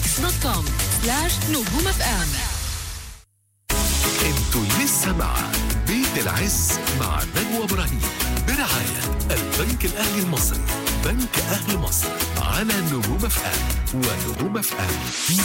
x.com/نجوم FM. انتوا لسه مع بيت العز مع نجوى إبراهيم برعاية البنك الأهلي المصري، بنك أهل مصر، على نجوم FM ونجوم FM TV.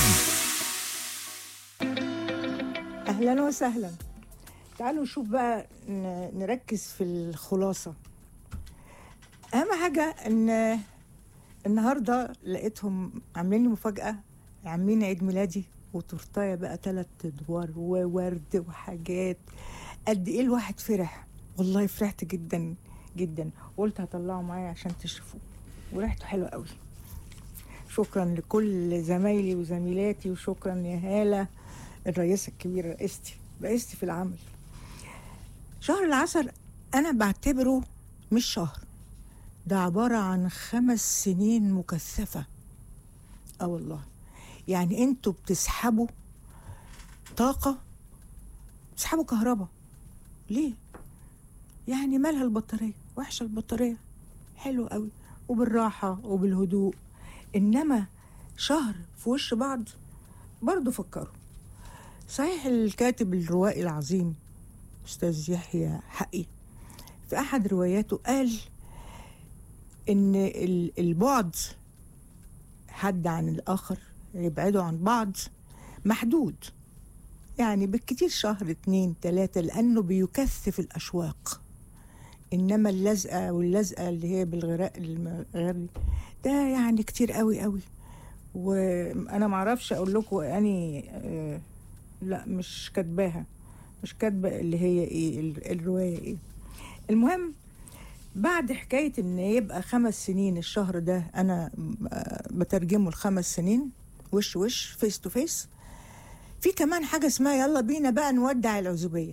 أهلا وسهلا. تعالوا نشوف بقى، نركز في الخلاصة. أهم حاجة إن النهاردة لقيتهم عاملين لي مفاجأة، عاملين عيد ميلادي وتورتايه بقى 3 أدوار وورد وحاجات. قد إيه الواحد فرح، والله فرحت جدا جدا، وقلت هطلعه معايا عشان تشوفوه، وريحته حلوة قوي. شكرا لكل زمايلي وزميلاتي، وشكرا يا هالة الرئيسة الكبيرة، رئيستي في العمل. شهر العسل أنا بعتبره مش شهر، ده عبارة عن 5 سنين مكثفة. والله يعني انتوا بتسحبوا طاقة، بتسحبوا كهرباء. ليه؟ يعني مالها البطارية؟ وحشة البطارية؟ حلو قوي وبالراحة وبالهدوء. إنما شهر في وش بعض برضو فكروا. صحيح الكاتب الروائي العظيم أستاذ يحيى حقي في أحد رواياته قال إن البعد، حد عن الآخر، يبعدوا عن بعض محدود، يعني بالكتير شهر 2 3، لأنه بيكثف الأشواق. إنما اللزقة اللي هي بالغراء المغربي ده يعني كتير قوي قوي. وأنا معرفش أقول لكم يعني لا مش كاتباها، مش كاتبة اللي هي إيه الرواية إيه. المهم بعد حكاية إن يبقى 5 سنين الشهر ده، أنا بترجمه ل5 سنين وش فيس تو فيس. في كمان حاجة اسمها يلا بينا بقى نودع العزوبية.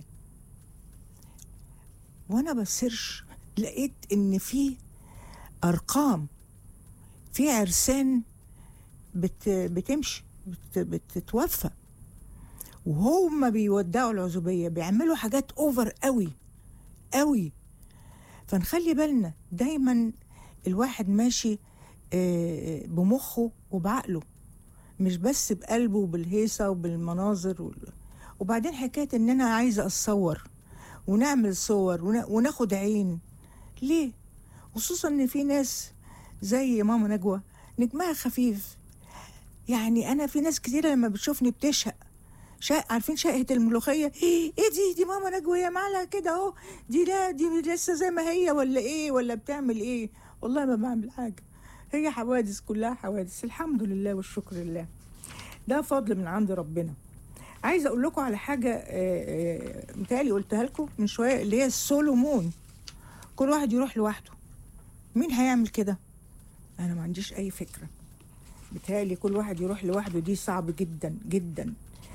وأنا بسيرش لقيت إن في أرقام، في عرسان بتمشي بتتوفى وهم بيودعوا العزوبية، بيعملوا حاجات أوفر قوي قوي. فنخلي بالنا دايما الواحد ماشي بمخه وبعقله، مش بس بقلبه وبالهيصة وبالمناظر وبعدين حكاية ان انا عايزة اتصور ونعمل صور وناخد عين. ليه؟ خصوصا ان في ناس زي ماما نجوى نجمها خفيف. يعني انا في ناس كتيرة لما بتشوفني بتشهق. عارفين شقة الملوخية؟ ايه دي ماما نجوى يا معلها كده اهو، دي لا دي لسه زي ما هي ولا ايه، ولا بتعمل ايه؟ والله ما بعمل حاجة، هي حوادث، كلها حوادث. الحمد لله والشكر لله، ده فضل من عند ربنا. عايزة اقول لكم على حاجة متهيألي قلتها لكم من شوية، اللي هي السولو مون. كل واحد يروح لوحده. مين هيعمل كده؟ انا ما عنديش اي فكرة. متهيألي كل واحد يروح لوحده دي صعب جدا جدا.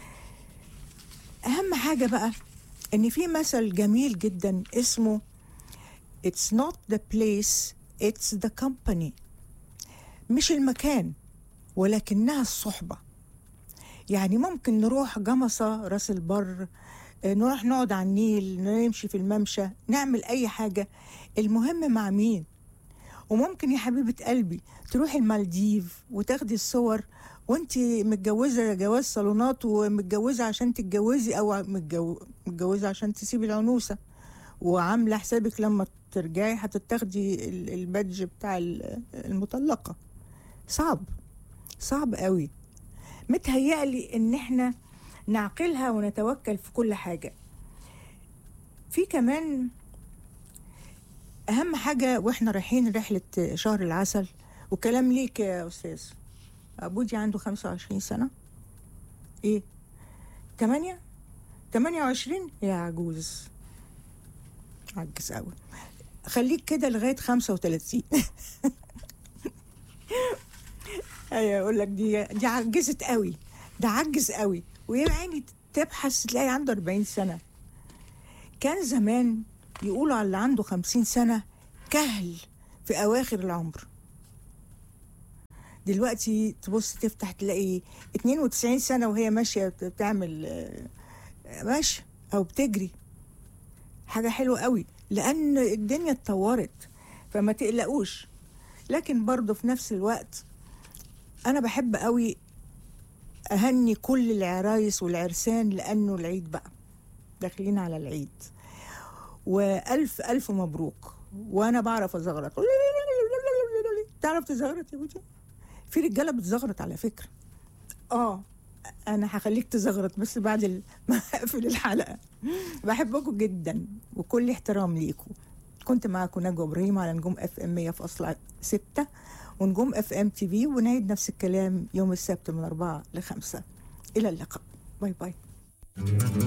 أهم حاجة بقى إن في مثل جميل جدا اسمه It's not the place, it's the company. مش المكان ولكنها الصحبة. يعني ممكن نروح جمصة، راس البر، نروح نقعد على النيل، نمشي في الممشى، نعمل أي حاجة، المهم مع مين. وممكن يا حبيبة قلبي تروحي المالديف وتاخدي الصور وانتي متجوزة جواز صالونات، ومتجوزة عشان تتجوزي، او متجوزة عشان تسيبي العنوسة، وعاملة حسابك لما ترجعي هتتاخدي البادج بتاع المطلقة. صعب قوي. متهيألي ان احنا نعقلها ونتوكل في كل حاجة. في كمان اهم حاجة واحنا رايحين رحلة شهر العسل، وكلام ليك يا استاذ. ابوجي عنده 25 سنة، ايه 28 يا عجوز، عجز قوي. خليك كده لغاية 35. ايوه اقول لك دي عجزت قوي، ده عجز قوي. ويا عيني تبحث تلاقي عنده 40 سنة. كان زمان يقولوا على اللي عنده 50 سنة كهل في أواخر العمر. دلوقتي تبص تفتح تلاقي 92 سنة وهي ماشية بتعمل ماشية أو بتجري. حاجة حلوة قوي لأن الدنيا اتطورت، فما تقلقوش. لكن برضو في نفس الوقت أنا بحب قوي أهني كل العرايس والعرسان لأنه العيد بقى، داخلين على العيد، وألف ألف مبروك. وأنا بعرف أزغرط. تعرف تزغرط يا بوتي؟ في رجالة بتزغرط على فكرة. أنا هخليك تزغرط بس بعد ما أقفل الحلقة. بحبكم جدا وكل احترام ليكم. كنت معكم نجوى إبراهيم على نجوم FM 100.6 ونجوم FM TV، ونعيد نفس الكلام يوم السبت من 4 ل5. إلى اللقاء، باي باي.